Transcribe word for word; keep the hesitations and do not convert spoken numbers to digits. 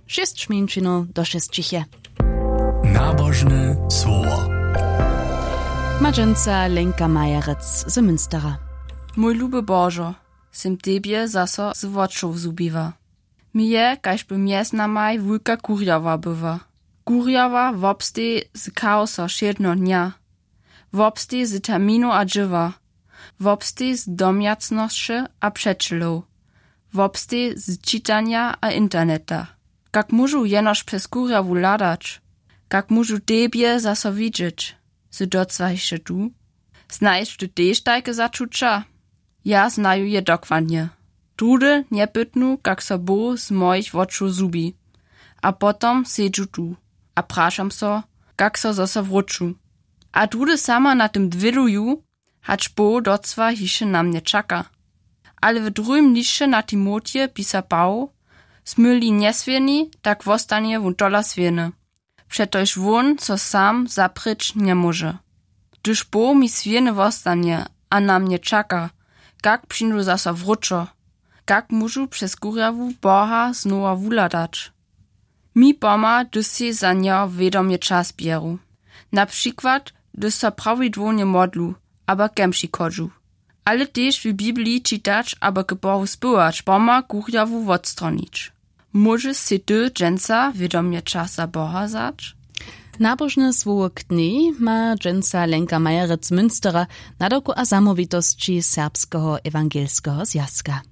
Šest šminčino do šest čiche. Nabożne słowo. Madżenca Lenka Majerec z Münstera. Mój luby Bożo, sim tebie zaso z woczów zubiwa. Mije, kaž by mies na maj wulka kurjawa bywa. Kurjawa wobstej z chaosa siedno dnia. Wobstej z terminu a dżywa. Wobstej z domjacności a przeczylów. Wobstej z czytania a interneta. Jak mużu jenoż przez kurjawu ladać. Jak mużu tebie zaso widzieć. Z docwajsze tu. Znajesz ty też tajke zaczucia? Ja znaju je dokładnie. Drudy nie pytnu, jak so bo z moich woczu zubi. A potom sedžu tu. A prašam so, jak so zoso wróczu. A drudy sama na tym dwiluju, hacz bo docwa hiše na mnie czaka. Ale w drugim liście na Timotie pisa Pał, smyli nieswieni, tak wostanie wun tola swieny. Przetoż won, co sam zapryć nie może. Gdyż bo mi swieny wostanie, a na mnie czaka, jak przyjdu zaso wróczo, jak mużu przez kurjawu Boha znowa wuladać. Mi poma, gdyż się za nią wiadomie czas bieru. Na przykład, gdyż so prawidłownie modlu, aber kemši kodżu. Ale też w Biblii czytać, aber k Bohu spywać, poma kurjawu odstronić. Możesz się ty, dżęca, wiadomie czasa Boha zać? Nabożne słowo k dni ma dżęca Lenka Majerec z Münstera na doku a samowitości serbskiego ewangelskiego zjazka.